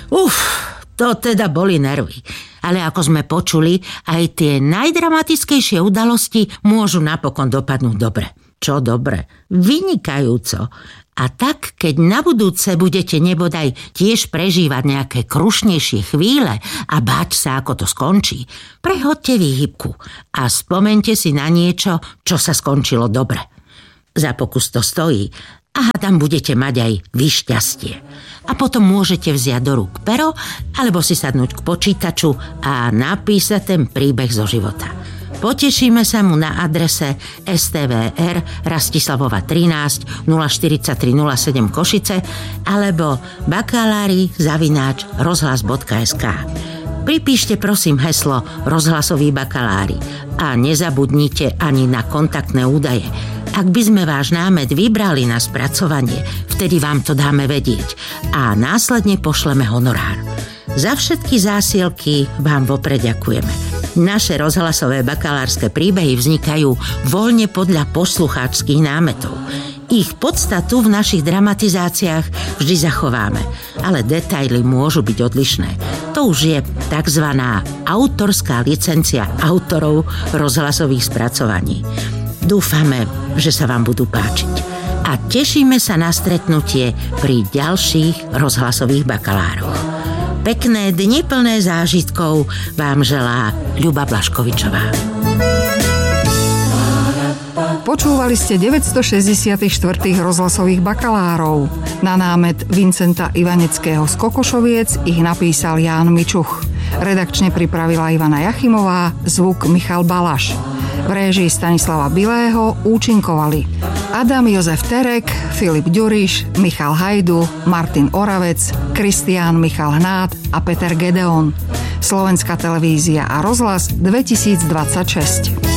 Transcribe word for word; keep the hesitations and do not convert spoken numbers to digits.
Uf, to teda boli nervy. Ale ako sme počuli, aj tie najdramatickejšie udalosti môžu napokon dopadnúť dobre. Čo dobre? Vynikajúco. A tak, keď na budúce budete nebodaj tiež prežívať nejaké krušnejšie chvíle a báť sa, ako to skončí, prehodte výhybku a spomente si na niečo, čo sa skončilo dobre. Za pokus to stojí a tam budete mať aj vy šťastie. A potom môžete vziať do rúk pero alebo si sadnúť k počítaču a napísať ten príbeh zo života. Potešíme sa mu na adrese es té vé er Rastislavova trinásť nula štyridsaťtri nula sedem Košice alebo bakalári zavináč rozhlas bodka es ká. Pripíšte prosím heslo Rozhlasoví bakalári a nezabudnite ani na kontaktné údaje. Ak by sme váš námet vybrali na spracovanie, vtedy vám to dáme vedieť a následne pošleme honorár. Za všetky zásielky vám vopred ďakujeme. Naše rozhlasové bakalárske príbehy vznikajú voľne podľa poslucháčskych námetov. Ich podstatu v našich dramatizáciách vždy zachováme, ale detaily môžu byť odlišné. To už je takzvaná autorská licencia autorov rozhlasových spracovaní. Dúfame, že sa vám budú páčiť. A tešíme sa na stretnutie pri ďalších rozhlasových bakalároch. Pekné dni plné zážitkov vám želá Ľuba Blaškovičová. Počúvali ste deväťstošesťdesiatštyri rozhlasových bakalárov. Na námet Vincenta Ivaneckého z Kokošoviec ich napísal Ján Mičuch. Redakčne pripravila Ivana Jachimová, zvuk Michal Balaš. V réžii Stanislava Bilého účinkovali Adam Jozef Terek, Filip Ďuriš, Michal Hajdu, Martin Oravec, Kristián Michal Hnát a Peter Gedeon. Slovenská televízia a rozhlas dvetisícdvadsaťšesť.